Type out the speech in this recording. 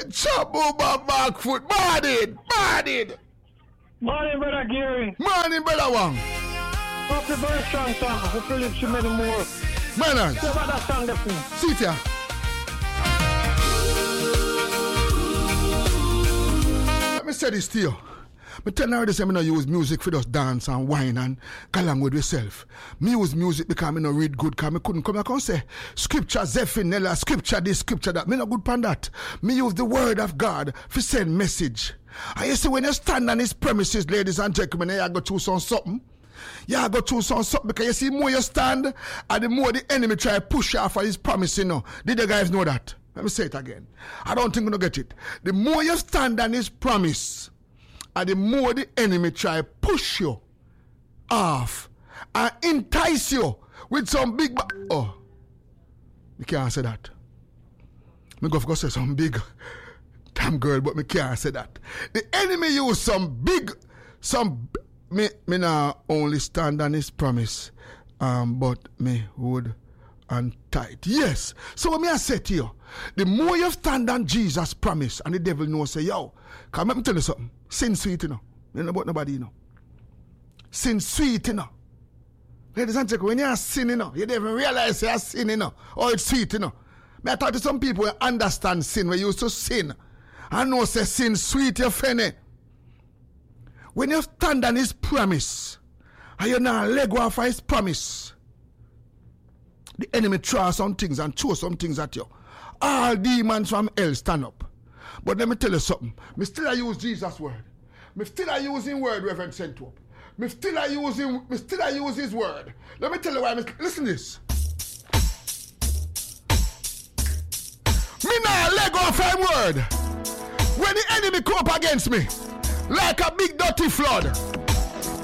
Chabuba Backfoot. Morning. Morning, brother Gary. Morning, brother Wang. What's the very strong song? Hopefully it's many more. Manners. What about that song there? Sit here. Let me say this to you. I tell you this, I don't use music for just dance and wine and go along with yourself. Me use music because I don't read good, because I couldn't come and say scripture, Zephaniah, scripture this, scripture that. Me not good pan that. Me use the word of God for send message. And you see, when you stand on his premises, ladies and gentlemen, you go choose on something. You go choose on something because you see, the more you stand, and the more the enemy try to push you off of his promise, you know. Did the guys know that? Let me say it again. I don't think you're going to get it. The more you stand on his promise, and the more the enemy try to push you off and entice you with some big... Oh, me can't say that. Me go for say some big damn girl, but me can't say that. The enemy use some me not only stand on his promise, but me would and tight. Yes. So what me I say to you, the more you stand on Jesus' promise, and the devil knows say, yo, come let me tell you something. Sin sweet, you know. You know about nobody, you know. Sin sweet, you know. Ladies and gentlemen, when you are sinning, you know, you don't even realize you are sinning, you know. Or it's sweet, you know. But I talk to some people who understand sin, who used to sin. I know say sin sweet, you funny. When you stand on his promise, and you not let go of his promise, the enemy try some things and throw some things at you. All demons from hell stand up. But let me tell you something. Me still use Jesus' word. Me still using word, Reverend Sentop. Me still use his word. Let me tell you why. Listen to this. Me not let go of his word. When the enemy come up against me, like a big dirty flood,